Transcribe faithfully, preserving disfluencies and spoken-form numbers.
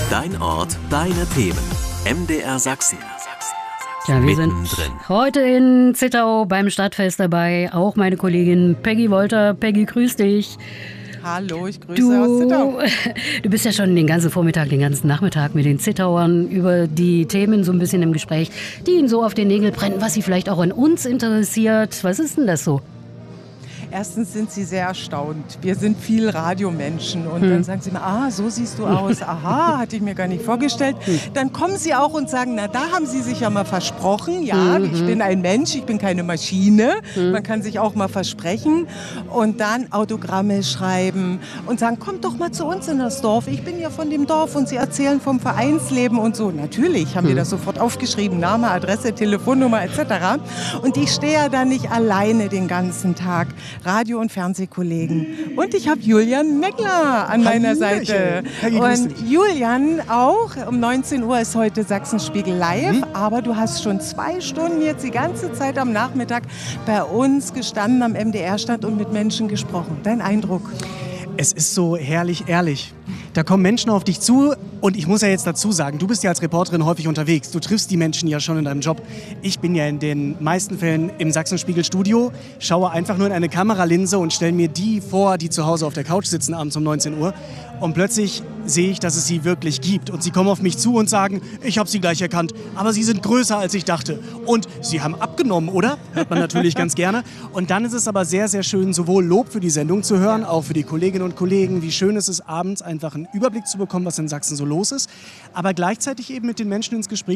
Dein Ort, deine Themen. M D R Sachsen. Ja, wir sind Mittendrin. heute in Zittau beim Stadtfest dabei. Auch meine Kollegin Peggy Wolter. Peggy, grüß dich. Hallo, ich grüße Du, aus Zittau. du bist ja schon den ganzen Vormittag, den ganzen Nachmittag mit den Zittauern über die Themen so ein bisschen im Gespräch, die ihnen so auf den Nägeln brennen, was sie vielleicht auch an uns interessiert. Was ist denn das so? Erstens sind sie sehr erstaunt. Wir sind viel Radiomenschen und Hm. dann sagen sie mir, ah, so siehst du aus. Aha, hatte ich mir gar nicht vorgestellt. Hm. Dann kommen sie auch und sagen, na, da haben sie sich ja mal versprochen. Ja, Mhm. ich bin ein Mensch, ich bin keine Maschine. Hm. Man kann sich auch mal versprechen und dann Autogramme schreiben und sagen, kommt doch mal zu uns in das Dorf. Ich bin ja von dem Dorf und sie erzählen vom Vereinsleben und so. Natürlich haben wir Hm. das sofort aufgeschrieben, Name, Adresse, Telefonnummer et cetera. Und ich stehe ja da nicht alleine den ganzen Tag. Radio- und Fernsehkollegen. Und ich habe Julian Meckler an meiner Seite. Peggy, grüß Und dich. Julian auch. Um neunzehn Uhr ist heute Sachsenspiegel live. Aber du hast schon zwei Stunden jetzt die ganze Zeit am Nachmittag bei uns gestanden am M D R-Stand und mit Menschen gesprochen. Dein Eindruck? Es ist so herrlich ehrlich. Da kommen Menschen auf dich zu und ich muss ja jetzt dazu sagen, du bist ja als Reporterin häufig unterwegs. Du triffst die Menschen ja schon in deinem Job. Ich bin ja in den meisten Fällen im Sachsenspiegel-Studio, schaue einfach nur in eine Kameralinse und stelle mir die vor, die zu Hause auf der Couch sitzen abends um neunzehn Uhr. Und plötzlich sehe ich, dass es sie wirklich gibt. Und sie kommen auf mich zu und sagen, ich habe sie gleich erkannt, aber sie sind größer, als ich dachte. Und sie haben abgenommen, oder? Hört man natürlich ganz gerne. Und dann ist es aber sehr, sehr schön, sowohl Lob für die Sendung zu hören, auch für die Kolleginnen und Kollegen, wie schön es ist, abends einfach einen Überblick zu bekommen, was in Sachsen so los ist, aber gleichzeitig eben mit den Menschen ins Gespräch